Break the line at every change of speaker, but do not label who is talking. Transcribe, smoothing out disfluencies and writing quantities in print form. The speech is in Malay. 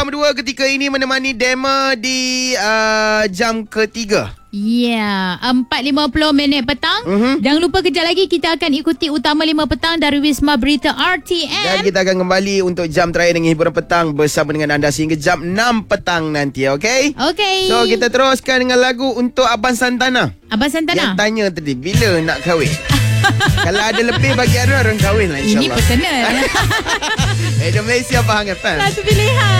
korang berdua ketika ini menemani Dema di jam ketiga.
Ya, 4.50 petang. Jangan lupa kejap lagi kita akan ikuti Utama 5 petang dari Wisma Berita RTM.
Dan kita akan kembali untuk jam terakhir dengan hiburan petang bersama dengan anda sehingga jam 6 petang nanti, okey?
Okey.
So, kita teruskan dengan lagu untuk Abang Santana.
Abang Santana.
Yang tanya tadi, bila nak kahwin? Kalau ada lebih bagi Arun kahwin lah,
Ini
insyaAllah.
personal.
Indonesia Pahang FM.
Satu pilihan.